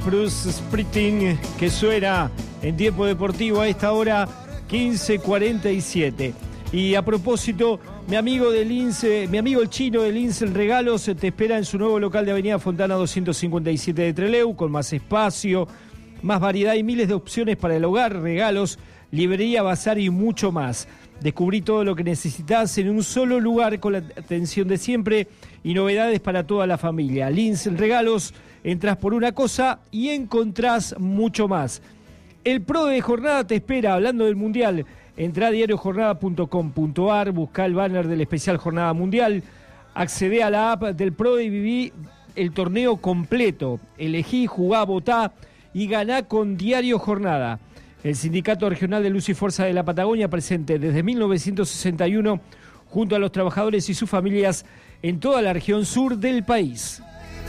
Bruce Springsteen, que suena en Tiempo Deportivo a esta hora 15:47. Y a propósito, mi amigo el chino de Lince Regalos te espera en su nuevo local de Avenida Fontana 257 de Trelew, con más espacio, más variedad y miles de opciones para el hogar, regalos, librería, bazar y mucho más. Descubrí todo lo que necesitas en un solo lugar con la atención de siempre y novedades para toda la familia. Lince Regalos, entras por una cosa y encontrás mucho más. El Pro de Jornada te espera, hablando del Mundial. Entrá a diariojornada.com.ar, buscá el banner del especial Jornada Mundial, accedé a la app del Pro y viví el torneo completo. Elegí, jugá, votá y ganá con Diario Jornada. El Sindicato Regional de Luz y Fuerza de la Patagonia, presente desde 1961 junto a los trabajadores y sus familias en toda la región sur del país.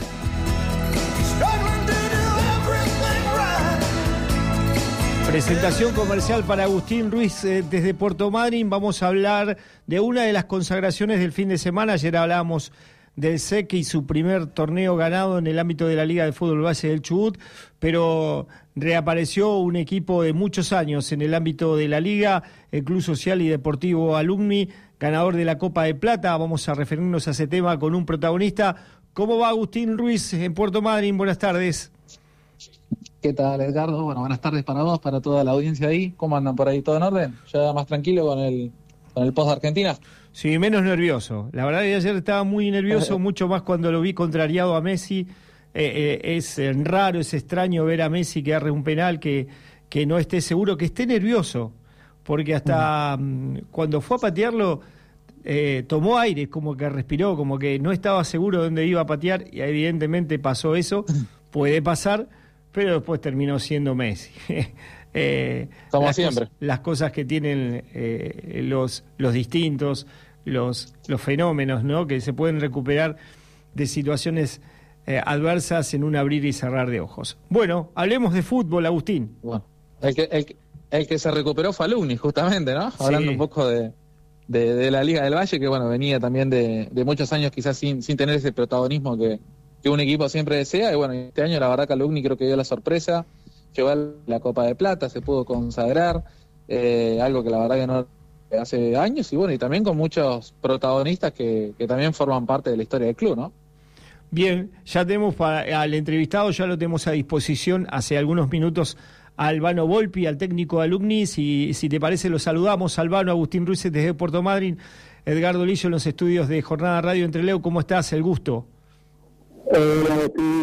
Presentación comercial para Agustín Ruiz desde Puerto Madryn. Vamos a hablar de una de las consagraciones del fin de semana. Ayer hablábamos del SEC y su primer torneo ganado en el ámbito de la Liga de Fútbol Base del Chubut, pero reapareció un equipo de muchos años en el ámbito de la Liga, el Club Social y Deportivo Alumni, ganador de la Copa de Plata. Vamos a referirnos a ese tema con un protagonista. ¿Cómo va Agustín Ruiz en Puerto Madryn? Buenas tardes. ¿Qué tal, Edgardo? Bueno, buenas tardes para vos, para toda la audiencia ahí. ¿Cómo andan por ahí? ¿Todo en orden? ¿Ya más tranquilo con el post de Argentina? Sí, menos nervioso. La verdad que ayer estaba muy nervioso, mucho más cuando lo vi contrariado a Messi. Es raro, es extraño ver a Messi que agarre un penal, que no esté seguro, que esté nervioso. Porque hasta cuando fue a patearlo, tomó aire, como que respiró, como que no estaba seguro de dónde iba a patear, y evidentemente pasó eso. Puede pasar, pero después terminó siendo Messi. Como siempre. Las cosas que tienen los distintos, los fenómenos, ¿no? Que se pueden recuperar de situaciones adversas en un abrir y cerrar de ojos. Bueno, hablemos de fútbol, Agustín. Bueno, el que se recuperó fue Alumni, justamente, ¿no? Sí. Hablando un poco de la Liga del Valle, que bueno, venía también de muchos años quizás sin tener ese protagonismo que un equipo siempre desea, y bueno, este año la verdad que Alumni creo que dio la sorpresa, llegó a la Copa de Plata, se pudo consagrar, algo que la verdad que no hace años, y bueno, y también con muchos protagonistas que también forman parte de la historia del club, ¿no? Bien, ya tenemos al entrevistado, ya lo tenemos a disposición hace algunos minutos, a Albano Volpi, al técnico de Alumni. Si te parece, lo saludamos. Albano, Agustín Ruiz desde Puerto Madryn, Edgardo Lillo en los estudios de Jornada Radio en Trelew. ¿Cómo estás? El gusto. Hola, Agustín,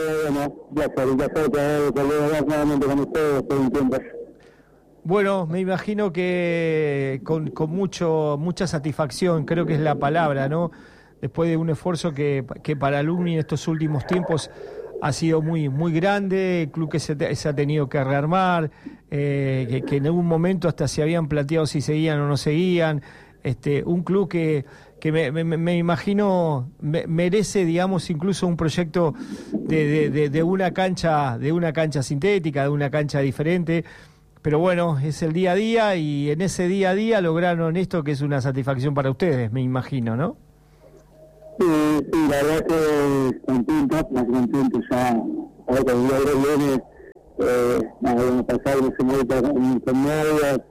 placer poder hablar nuevamente con ustedes por un tiempo. Bueno, me imagino que con mucha satisfacción, creo que es la palabra, ¿no? Después de un esfuerzo que para Alumni en estos últimos tiempos ha sido muy, muy grande, el club que se ha tenido que rearmar, que en algún momento hasta se habían planteado si seguían o no seguían, un club que me imagino merece, digamos, incluso un proyecto de una cancha sintética, de una cancha diferente. Pero bueno, es el día a día, y en ese día a día lograron esto, que es una satisfacción para ustedes, me imagino, ¿no? Sí, la verdad que más contento ya. Ahora que el día viene, vamos a pasar en ese momento con medias,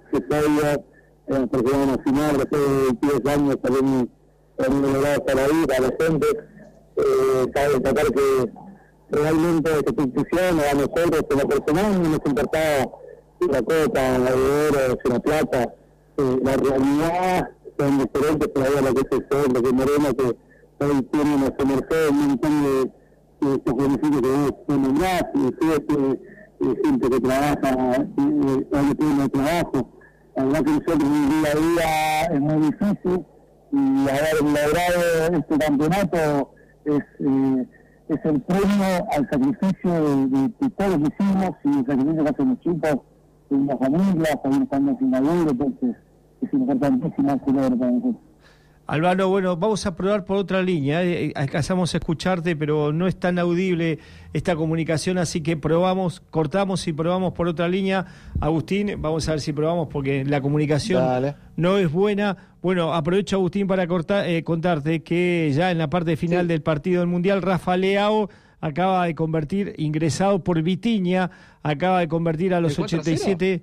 porque vamos a final, después de 10 años también hemos logrado estar ahí para la gente. Cabe tratar que realmente esta institución, a nosotros como personal, no nos importaba la copa, la de oro, la plata, la realidad son diferentes todavía lo que es el sol, lo que es Moreno, que hoy tiene nuestro merced un montón de beneficios que tiene más, y gente que trabaja, donde tiene trabajo. La verdad que nosotros un día a día es muy difícil, y haber logrado este campeonato es el premio al sacrificio de todos los que hicimos, y el sacrificio que hacen los chicos en la familia, también estando sin laburo. Entonces es importantísimo este logro para nosotros. Albano, bueno, vamos a probar por otra línea. Alcanzamos a escucharte, pero no es tan audible esta comunicación, así que cortamos y probamos por otra línea. Agustín, vamos a ver si probamos, porque la comunicación no es buena. Bueno, aprovecho, Agustín, para contarte que ya en la parte final del partido del Mundial, Rafa Leao acaba de convertir, ingresado por Vitinha, acaba de convertir a los 87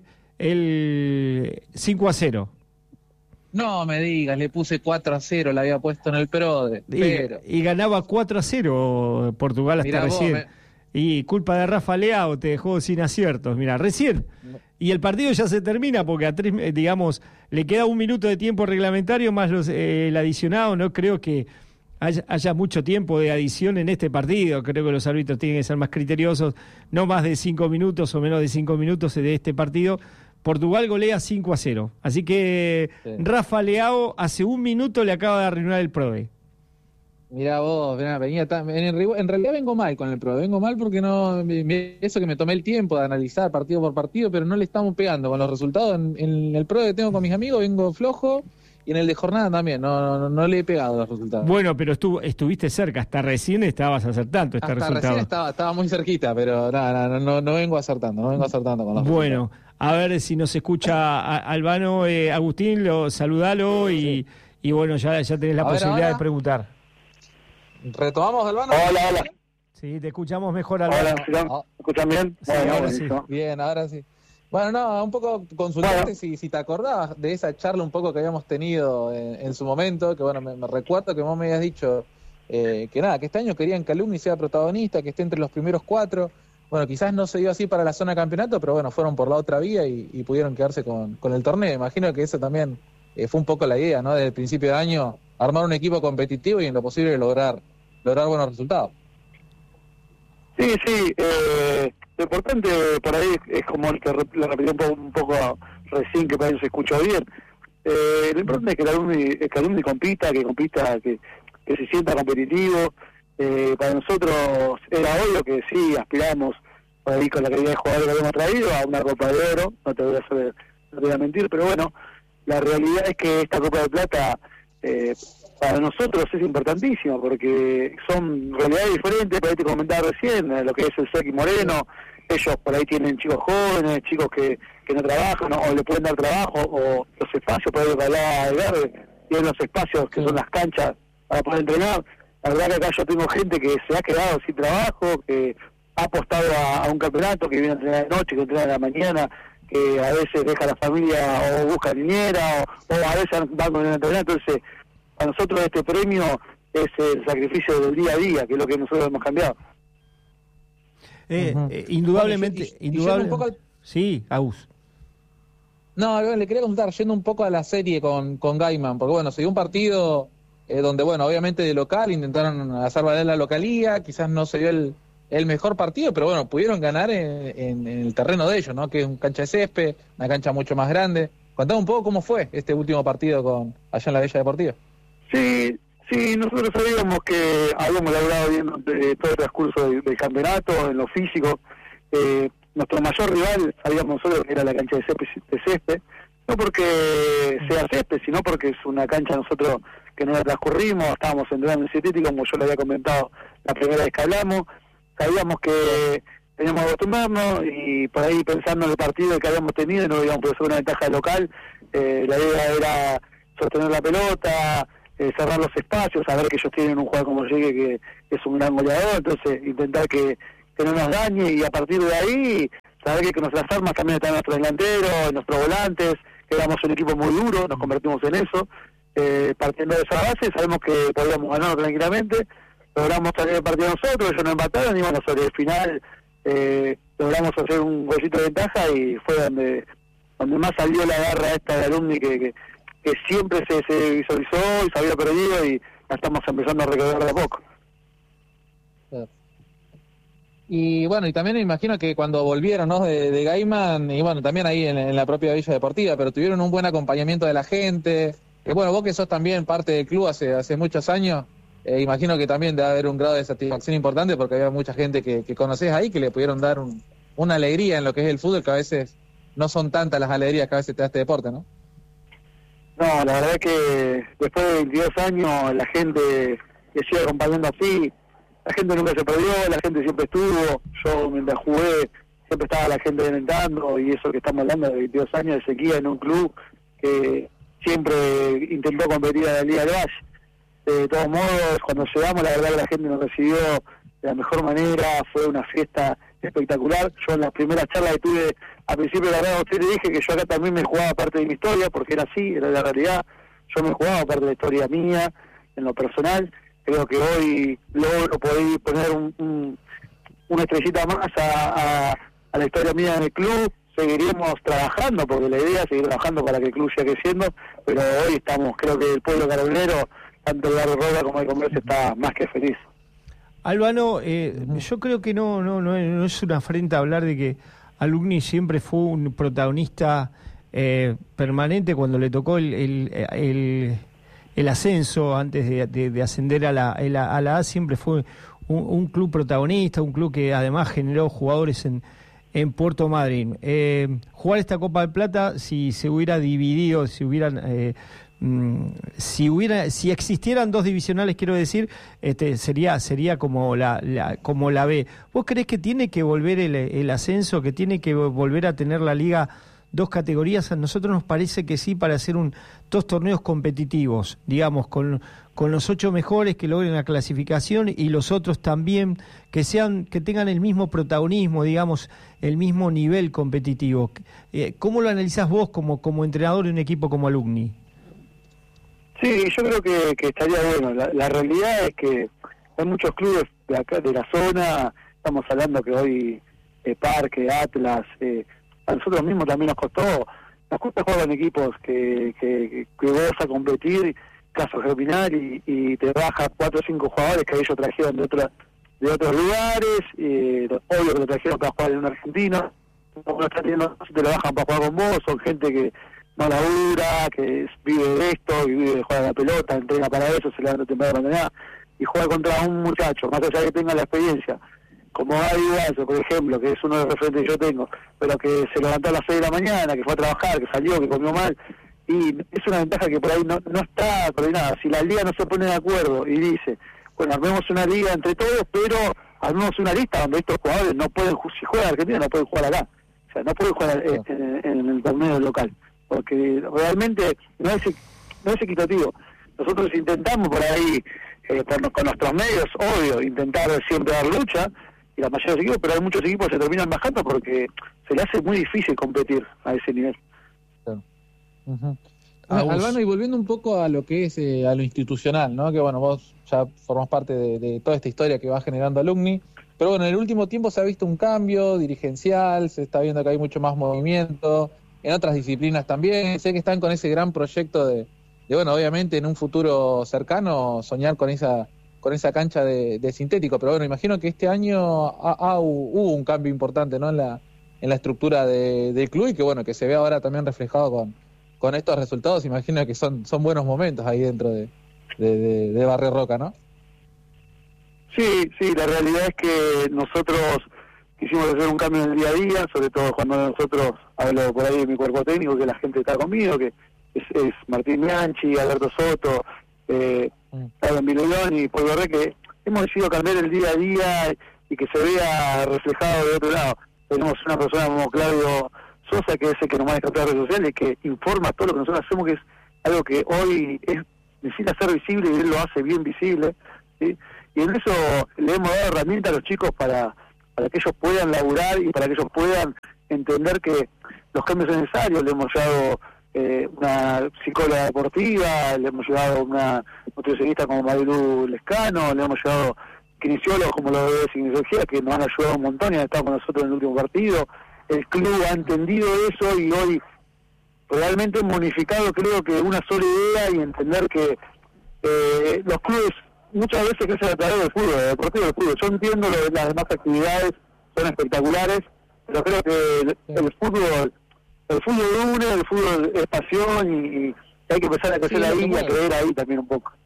el 5-0. No me digas, le puse 4-0, la había puesto en el PRODE. Y ganaba 4-0 Portugal hasta recién. Y culpa de Rafa Leao te dejó sin aciertos. Mira, recién. Y el partido ya se termina porque a 3, digamos, le queda 1 minuto de tiempo reglamentario más el adicionado. No creo que haya mucho tiempo de adición en este partido. Creo que los árbitros tienen que ser más criteriosos. No más de 5 minutos o menos de 5 minutos de este partido. Portugal golea 5-0. Así que sí. Rafa Leao hace 1 minuto le acaba de arruinar el PRODE. Mirá vos, en realidad vengo mal con el PRODE. Vengo mal porque eso que me tomé el tiempo de analizar partido por partido, pero no le estamos pegando con los resultados. En el PRODE que tengo con mis amigos vengo flojo. Y en el de jornada también, no le he pegado los resultados. Bueno, pero estuviste cerca, hasta recién estabas acertando este resultado. Hasta recién estaba muy cerquita, pero no vengo acertando, con los resultados. Bueno, a ver si nos escucha Albano, Agustín, saludalo y bueno, ya tenés la posibilidad de preguntar. ¿Retomamos, Albano? Hola. Sí, te escuchamos mejor, Albano. Hola, ¿me escuchan bien? Sí, ahora sí. Bien, ahora sí. Bueno, un poco consultarte si te acordabas de esa charla un poco que habíamos tenido en su momento, que bueno, me recuerdo que vos me habías dicho que este año querían que Alumni sea protagonista, que esté entre los primeros 4. Bueno, quizás no se dio así para la zona de campeonato, pero bueno, fueron por la otra vía y pudieron quedarse con el torneo. Imagino que eso también fue un poco la idea, ¿no? Desde el principio de año, armar un equipo competitivo y en lo posible lograr buenos resultados. Sí, lo importante por ahí es como el que lo repitió un poco recién, que parece que se escuchó bien. Lo importante es que el alumni compita, que se sienta competitivo. Para nosotros era obvio que sí, aspiramos por ahí con la calidad de jugadores que habíamos traído a una Copa de Oro, no te voy a mentir, pero bueno, la realidad es que esta Copa de Plata para nosotros es importantísima porque son realidades diferentes. Por ahí te comentaba recién lo que es el Seki Moreno. Ellos por ahí tienen chicos jóvenes, chicos que no trabajan o le pueden dar trabajo, o los espacios, por ahí lo que hablaba de Verde, tienen los espacios que son las canchas para poder entrenar. La verdad que acá yo tengo gente que se ha quedado sin trabajo, que ha apostado a un campeonato, que viene a entrenar de noche, que entrena de la mañana, que a veces deja a la familia o busca niñera, o a veces van con el campeonato. Entonces, para nosotros este premio es el sacrificio del día a día, que es lo que nosotros hemos cambiado. Indudablemente. Sí, Agus. No, le quería contar, yendo un poco a la serie con Gaiman, porque bueno, se dio un partido donde, bueno, obviamente de local intentaron hacer valer la localía, quizás no se dio el mejor partido, pero bueno, pudieron ganar en el terreno de ellos, ¿no? Que es una cancha de césped, una cancha mucho más grande. Contame un poco cómo fue este último partido allá en la Bella Deportiva. Sí, nosotros sabíamos que habíamos logrado bien todo el transcurso del campeonato, en lo físico. Nuestro mayor rival, sabíamos nosotros que era la cancha de césped, no porque sea césped, sino porque es una cancha nosotros que no la transcurrimos, estábamos entrenando en sintético, como yo le había comentado la primera vez que hablamos. Sabíamos que teníamos que acostumbrarnos y por ahí pensando en el partido que habíamos tenido y no íbamos a poder hacer una ventaja local, la idea era sostener la pelota, cerrar los espacios, saber que ellos tienen un jugador como Llegue que es un gran goleador, entonces intentar que no nos dañe y a partir de ahí saber que nuestras armas también están en nuestro delantero, en nuestros volantes, que éramos un equipo muy duro, nos convertimos en eso. Partiendo de esa base sabemos que podíamos ganarlo tranquilamente, logramos salir del partido nosotros, ellos nos empataron y bueno, sobre el final logramos hacer un golcito de ventaja y fue donde más salió la garra esta de Alumni que siempre se visualizó y se había perdido y la estamos empezando a recordar de a poco. Y bueno, y también me imagino que cuando volvieron, ¿no? de Gaiman, y bueno, también ahí en la propia Villa Deportiva, pero tuvieron un buen acompañamiento de la gente. Que bueno, vos que sos también parte del club hace muchos años, imagino que también debe haber un grado de satisfacción importante porque había mucha gente que conocés ahí que le pudieron dar una alegría en lo que es el fútbol, que a veces no son tantas las alegrías que a veces te da este deporte, ¿no? No, la verdad es que después de 22 años la gente que sigue acompañando así, la gente nunca se perdió, la gente siempre estuvo. Yo mientras jugué siempre estaba la gente alentando y eso que estamos hablando de 22 años de sequía en un club que siempre intentó competir a la Liga del Valle. De todos modos, cuando llegamos, la verdad que la gente nos recibió de la mejor manera, fue una fiesta espectacular. Yo en las primeras charlas que tuve al principio de la verdad, usted le dije que yo acá también me jugaba parte de mi historia, porque era así, era la realidad. Yo me jugaba parte de la historia mía, en lo personal. Creo que hoy logro poder poner una estrellita más a la historia mía en el club. Seguiremos trabajando, porque la idea es seguir trabajando para que el club siga creciendo, pero hoy estamos, creo que el pueblo carabinero, tanto el barrio Roca como el comercio, está más que feliz. Albano, yo creo que no es una afrenta hablar de que Alumni siempre fue un protagonista permanente cuando le tocó el ascenso antes de ascender a la A, siempre fue un club protagonista, un club que además generó jugadores en Puerto Madryn. Jugar esta Copa de Plata, si se hubiera dividido, si existieran dos divisionales, quiero decir, sería como la B. ¿Vos creés que tiene que volver el ascenso, que tiene que volver a tener la liga dos categorías? A nosotros nos parece que sí, para hacer dos torneos competitivos, digamos, con los 8 mejores que logren la clasificación y los otros también que tengan el mismo protagonismo, digamos, el mismo nivel competitivo. ¿Cómo lo analizás vos como entrenador de un equipo como Alumni? Sí, yo creo que estaría bueno. La realidad es que hay muchos clubes de acá, de la zona. Estamos hablando que hoy Parque, Atlas, a nosotros mismos también nos cuesta jugar con equipos que vas a competir, caso Germinar, y te baja 4 o 5 jugadores que ellos trajeron de otros lugares, obvio que lo trajeron para jugar en un argentino, no está teniendo, te lo bajan para jugar con vos, son gente que no labura, que vive de esto, y vive de jugar a la pelota, entrena para eso, se levanta temprano para entrenar, y juega contra un muchacho, más allá de que tenga la experiencia, como Gaby Guaso, por ejemplo, que es uno de los referentes que yo tengo, pero que se levantó a las 6 de la mañana, que fue a trabajar, que salió, que comió mal, y es una ventaja que por ahí no está coordinada. Si la liga no se pone de acuerdo y dice, bueno, armemos una liga entre todos, pero armemos una lista donde estos jugadores no pueden, si juegan Argentina, no pueden jugar acá, o sea, no pueden jugar en el torneo local, porque realmente no es equitativo. Nosotros intentamos por ahí, con nuestros medios, obvio, intentar siempre dar lucha, y la mayoría de los equipos, pero hay muchos equipos que se terminan bajando porque se le hace muy difícil competir a ese nivel. Uh-huh. Albano, y volviendo un poco a lo que es a lo institucional, ¿no? Que bueno, vos ya formás parte de toda esta historia que va generando Alumni, pero bueno, en el último tiempo se ha visto un cambio dirigencial, se está viendo que hay mucho más movimiento, en otras disciplinas también. Sé que están con ese gran proyecto de bueno, obviamente en un futuro cercano soñar con esa cancha de sintético, pero bueno, imagino que este año hubo un cambio importante, ¿no? en la estructura del club, y que bueno, que se ve ahora también reflejado con estos resultados. Imagino que son buenos momentos ahí dentro de Barrio Roca, ¿no? Sí, la realidad es que nosotros quisimos hacer un cambio en el día a día, sobre todo cuando nosotros, hablo por ahí de mi cuerpo técnico, que la gente está conmigo, que es Martín Bianchi, Alberto Soto, Adam Vilolón y Paul Borré, que hemos decidido cambiar el día a día y que se vea reflejado de otro lado. Tenemos una persona como Claudio Sosa, que es el que nos maneja todas las redes sociales, que informa todo lo que nosotros hacemos, que es algo que hoy necesita ser visible, y él lo hace bien visible, ¿sí? Y en eso le hemos dado herramientas a los chicos para que ellos puedan laburar y para que ellos puedan entender que los cambios son necesarios. Le hemos llevado una psicóloga deportiva, le hemos llevado una nutricionista como Marilu Lescano, le hemos llevado kinesiólogos como los de Kinesiología, que nos han ayudado un montón y han estado con nosotros en el último partido. El club ha entendido eso y hoy realmente hemos unificado, creo que una sola idea, y entender que los clubes muchas veces crecen a través del fútbol, del deportivo del fútbol. Yo entiendo que las demás actividades son espectaculares, pero creo que el fútbol une, el fútbol es pasión, y hay que empezar a crecer ahí y a creer ahí también un poco.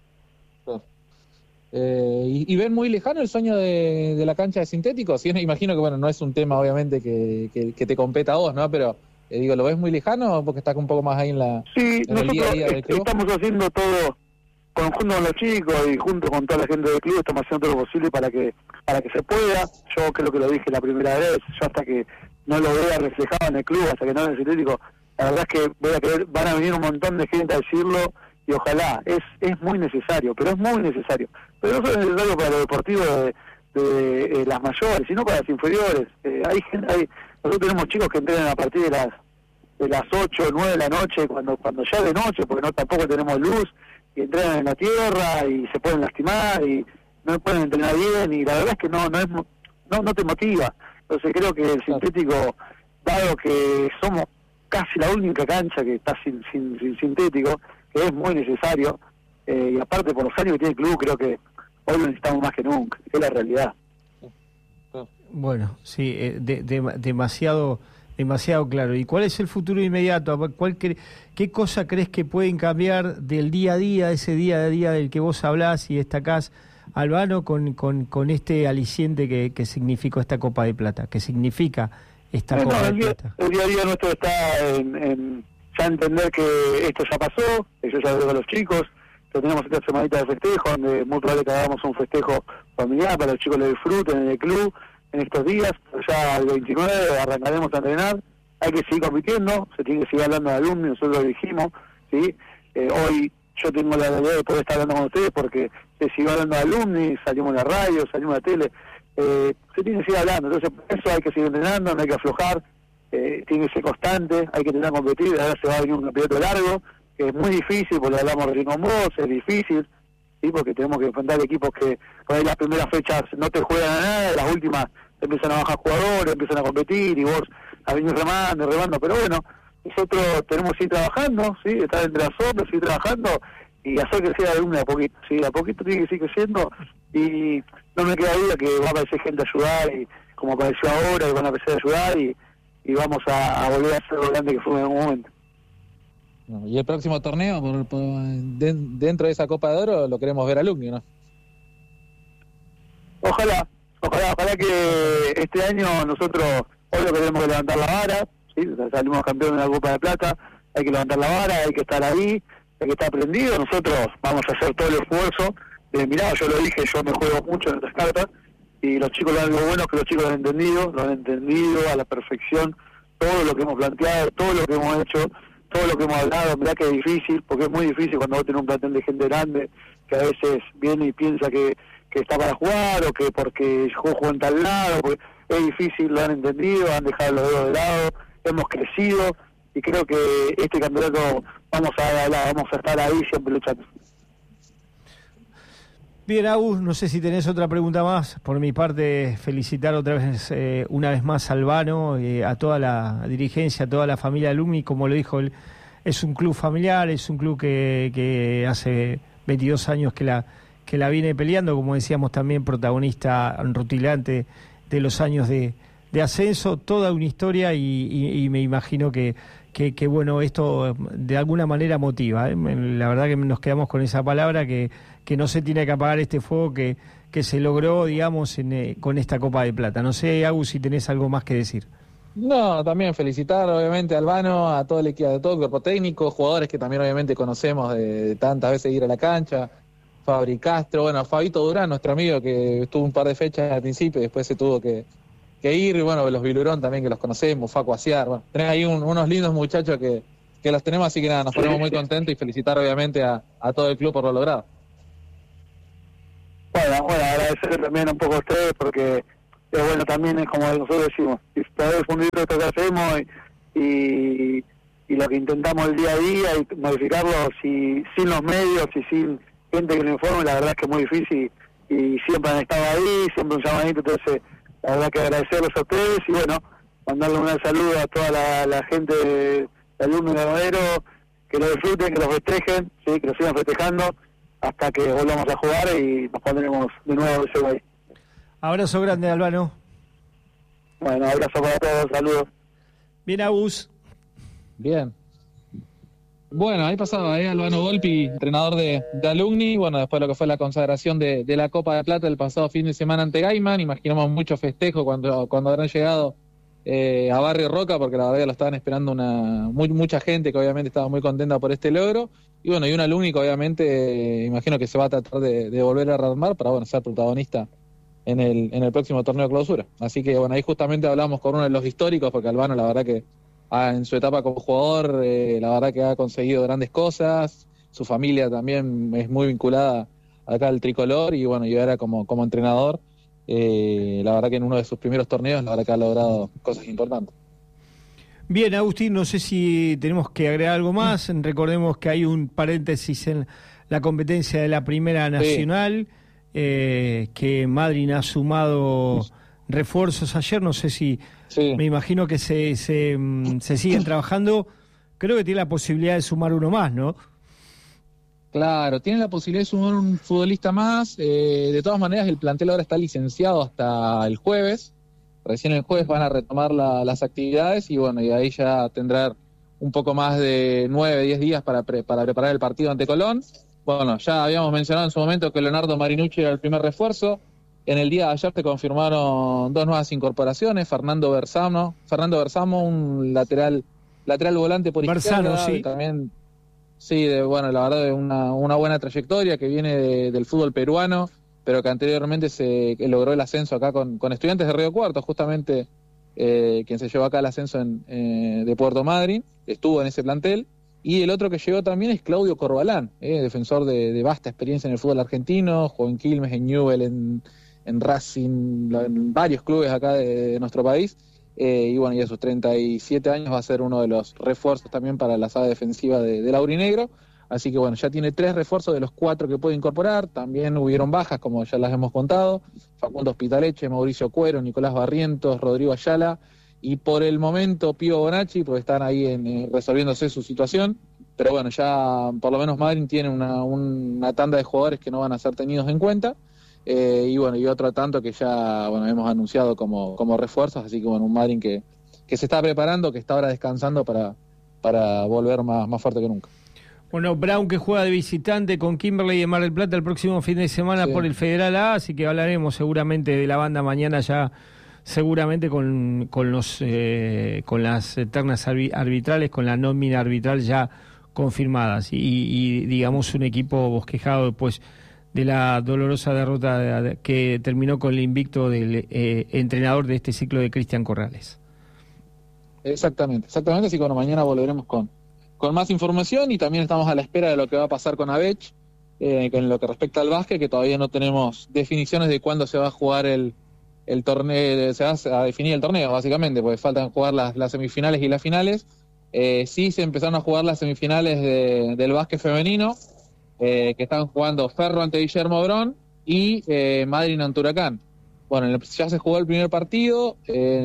¿Y ven muy lejano el sueño de la cancha de sintéticos? Sí, imagino que bueno, no es un tema obviamente que te competa a vos, ¿no? Pero digo, ¿lo ves muy lejano porque estás un poco más ahí en el día a día del club? Estamos haciendo todo conjunto con los chicos y junto con toda la gente del club, estamos haciendo todo lo posible para que se pueda. Yo creo que lo dije la primera vez, yo hasta que no lo vea reflejado en el club, hasta que no en el sintético, la verdad es que van a venir un montón de gente a decirlo, y ojalá, es muy necesario, pero es muy necesario. Pero no solo es necesario para lo deportivo de las mayores, sino para las inferiores. Nosotros tenemos chicos que entrenan a partir de las 8 o 9 de la noche, cuando ya de noche, porque no tampoco tenemos luz, y entrenan en la tierra y se pueden lastimar y no pueden entrenar bien, y la verdad es que no te motiva. Entonces creo que el sintético, dado que somos casi la única cancha que está sin sintético, que es muy necesario, y aparte por los años que tiene el club, creo que hoy lo necesitamos más que nunca, es la realidad. Bueno, sí, demasiado claro. ¿Y cuál es el futuro inmediato? ¿Qué cosa crees que pueden cambiar del día a día, ese día a día del que vos hablás y destacás, Albano, con este aliciente que significó esta Copa de Plata, que significa esta Copa de Plata? El día a día nuestro está en ya entender que esto ya pasó, yo ya lo digo a los chicos, que tenemos esta semanita de festejo, donde muy probable que hagamos un festejo familiar para que los chicos lo disfruten en el club en estos días. Ya el 29 arrancaremos a entrenar, hay que seguir compitiendo, se tiene que seguir hablando de alumnos, nosotros lo dijimos, ¿sí? Hoy yo tengo la realidad de poder estar hablando con ustedes porque se siguió hablando de alumnos, salimos en la radio, salimos en la tele, se tiene que seguir hablando, entonces por eso hay que seguir entrenando, no hay que aflojar, tiene que ser constante, hay que tener que competir. Ahora se va a venir un campeonato largo, que es muy difícil, porque hablamos recién con vos, es difícil, ¿sí? Porque tenemos que enfrentar equipos que por ahí las primeras fechas no te juegan a nada, las últimas empiezan a bajar jugadores, empiezan a competir y vos a venir remando, pero bueno, nosotros tenemos que ir trabajando, ¿sí? Estar entre las sombras, seguir trabajando y hacer crecer al alumno de a poquito, ¿sí? A poquito tiene que seguir creciendo y no me queda duda que va a aparecer gente a ayudar, y como apareció ahora, y van a empezar a ayudar y vamos a volver a ser lo grande que fue en algún momento. Y el próximo torneo, dentro de esa Copa de Oro, lo queremos ver a Lugni, ¿no? Ojalá que este año nosotros hoy lo que tenemos que levantar la vara, ¿sí? Salimos campeones de la Copa de Plata, hay que levantar la vara, hay que estar ahí, hay que estar prendido. Nosotros vamos a hacer todo el esfuerzo. Mirá, yo lo dije, yo me juego mucho en estas cartas y los chicos, lo bueno es que los chicos lo han entendido a la perfección, todo lo que hemos planteado, todo lo que hemos hecho, todo lo que hemos hablado. Mirá que es difícil, porque es muy difícil cuando vos tenés un plantel de gente grande que a veces viene y piensa que está para jugar o que porque juego en tal lado, porque es difícil, lo han entendido, han dejado los dedos de lado, hemos crecido y creo que este campeonato vamos a estar ahí siempre luchando. Bien, Agus, no sé si tenés otra pregunta más. Por mi parte, felicitar otra vez, una vez más a Albano, a toda la dirigencia, a toda la familia Alumni. Como lo dijo él, es un club familiar, es un club que hace 22 años que la viene peleando, como decíamos también, protagonista rutilante de los años de ascenso, toda una historia y me imagino que bueno, esto de alguna manera motiva, ¿eh? La verdad que nos quedamos con esa palabra que no se tiene que apagar este fuego que se logró, digamos, con esta Copa de Plata. No sé, Agus, si tenés algo más que decir. No, también felicitar obviamente a Albano, a todo el equipo, a todo el cuerpo técnico, jugadores que también obviamente conocemos de tantas veces ir a la cancha, Fabri Castro, bueno, Fabito Durán, nuestro amigo que estuvo un par de fechas al principio y después se tuvo que ir, bueno, los Vilurón también que los conocemos, Facu Aciar, bueno, tenés ahí unos lindos muchachos que los tenemos, así que nada, nos ponemos muy contentos y felicitar obviamente a todo el club por lo logrado. Bueno, agradecer también un poco a ustedes porque es bueno también, es como nosotros decimos, poder difundir todo esto que hacemos y lo que intentamos el día a día y modificarlo sin los medios y sin gente que lo informe, la verdad es que es muy difícil y siempre han estado ahí, siempre un llamadito, entonces la verdad que agradecerles a ustedes y bueno, mandarle un saludo a toda la gente de alumnos de Ganadero, que lo disfruten, que lo festejen, ¿sí? Que lo sigan festejando hasta que volvamos a jugar y nos pondremos de nuevo ese güey. Abrazo grande, Albano. Bueno, abrazo para todos, saludos. Bien, Agus. Bien. Bueno, ahí pasaba, Albano Volpi, entrenador de Alumni, bueno, después de lo que fue la consagración de la Copa de Plata el pasado fin de semana ante Gaiman, imaginamos mucho festejo cuando habrán llegado a Barrio Roca, porque la verdad que lo estaban esperando mucha gente que obviamente estaba muy contenta por este logro, y bueno, y un Alumni que obviamente imagino que se va a tratar de volver a rearmar para, bueno, ser protagonista en el próximo torneo de clausura. Así que bueno, ahí justamente hablamos con uno de los históricos, porque Albano la verdad que en su etapa como jugador, la verdad que ha conseguido grandes cosas, su familia también es muy vinculada acá al tricolor, y bueno, yo era como entrenador. La verdad que en uno de sus primeros torneos, la verdad que ha logrado cosas importantes. Bien, Agustín, no sé si tenemos que agregar algo más. Recordemos que hay un paréntesis en la competencia de la Primera Nacional, que Madryn ha sumado refuerzos ayer. No sé si, me imagino que se siguen trabajando. Creo que tiene la posibilidad de sumar uno más, ¿no? Claro, tiene la posibilidad de sumar un futbolista más. De todas maneras, el plantel ahora está licenciado hasta el jueves. Recién el jueves van a retomar las actividades, y bueno, y ahí ya tendrán un poco más de 9-10 días para preparar el partido ante Colón. Bueno, ya habíamos mencionado en su momento que Leonardo Marinucci era el primer refuerzo. En el día de ayer te confirmaron 2 nuevas incorporaciones: Fernando Bersamo, un lateral volante por izquierda, sí. También, bueno, la verdad, una buena trayectoria, que viene del fútbol peruano, pero que anteriormente logró el ascenso acá con Estudiantes de Río Cuarto, justamente quien se llevó acá el ascenso de Puerto Madryn, estuvo en ese plantel. Y el otro que llegó también es Claudio Corbalán, defensor de vasta experiencia en el fútbol argentino, jugó en Quilmes, en Newell, en Racing, en varios clubes acá de nuestro país. Y bueno, y a sus 37 años va a ser uno de los refuerzos también para la saga defensiva del aurinegro. Así que bueno, ya tiene 3 refuerzos de los 4 que puede incorporar. También hubieron bajas, como ya las hemos contado: Facundo Hospitaleche, Mauricio Cuero, Nicolás Barrientos, Rodrigo Ayala, y por el momento Pío Bonacci, porque están ahí resolviéndose su situación. Pero bueno, ya por lo menos Madryn tiene una tanda de jugadores que no van a ser tenidos en cuenta. Y bueno, y otro tanto que ya hemos anunciado como refuerzos. Así que bueno, un Madryn que se está preparando, que está ahora descansando para volver más fuerte que nunca. Bueno, Brown, que juega de visitante con Kimberley de Mar del Plata el próximo fin de semana por el Federal A, así que hablaremos seguramente de la banda mañana, ya seguramente con las ternas arbitrales, con la nómina arbitral ya confirmadas, y digamos un equipo bosquejado después de la dolorosa derrota que terminó con el invicto del entrenador de este ciclo, de Cristian Corrales. Exactamente, así que bueno, mañana volveremos con más información, y también estamos a la espera de lo que va a pasar con Abech, en lo que respecta al básquet, que todavía no tenemos definiciones de cuándo se va a jugar el torneo, se va a definir el torneo, básicamente, porque faltan jugar las semifinales y las finales. Sí se empezaron a jugar las semifinales del básquet femenino, que están jugando Ferro ante Guillermo Brón y Madryn ante Huracán. Bueno, ya se jugó el primer partido.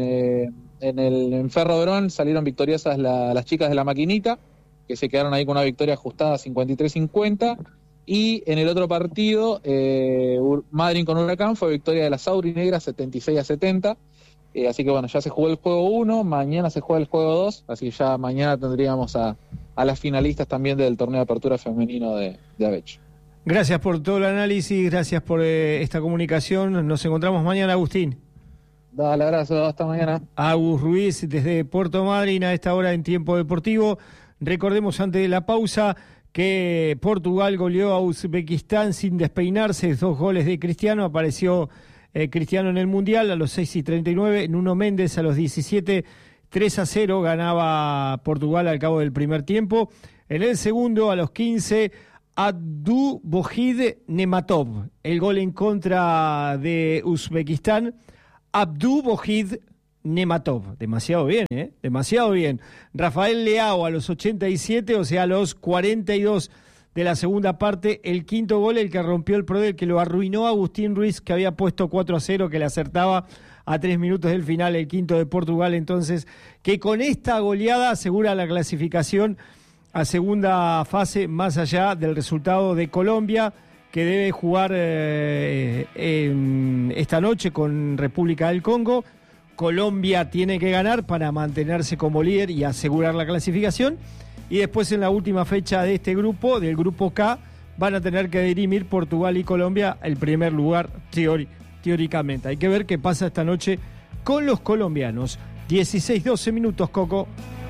En Ferro Brón salieron victoriosas las chicas de la Maquinita, que se quedaron ahí con una victoria ajustada 53-50, y en el otro partido Madryn con Huracán fue victoria de las aurinegras 76-70. Así que bueno, ya se jugó el juego 1, mañana se juega el juego 2, así que ya mañana tendríamos a las finalistas también del torneo de apertura femenino de Abech. Gracias por todo el análisis, gracias por esta comunicación. Nos encontramos mañana, Agustín. Dale, abrazo, hasta mañana. Agus Ruiz desde Puerto Madryn a esta hora en Tiempo Deportivo. Recordemos antes de la pausa que Portugal goleó a Uzbekistán sin despeinarse, 2 goles de Cristiano. Apareció Cristiano en el Mundial a los 6:39, Nuno Méndez a los 17, 3-0 ganaba Portugal al cabo del primer tiempo. En el segundo, a los 15, Abdubohid Nematov, el gol en contra de Uzbekistán. Abdubohid Nematov, demasiado bien, demasiado bien. Rafael Leao a los 87, o sea, a los 42 de la segunda parte, el quinto gol, el que rompió el PRODE, el que lo arruinó a Agustín Ruiz, que había puesto 4-0, que le acertaba a 3 minutos del final, el quinto de Portugal, entonces, que con esta goleada asegura la clasificación a segunda fase, más allá del resultado de Colombia, que debe jugar esta noche con República del Congo. Colombia tiene que ganar para mantenerse como líder y asegurar la clasificación. Y después, en la última fecha de este grupo, del grupo K, van a tener que dirimir Portugal y Colombia el primer lugar teóricamente. Hay que ver qué pasa esta noche con los colombianos. 16-12 minutos, Coco.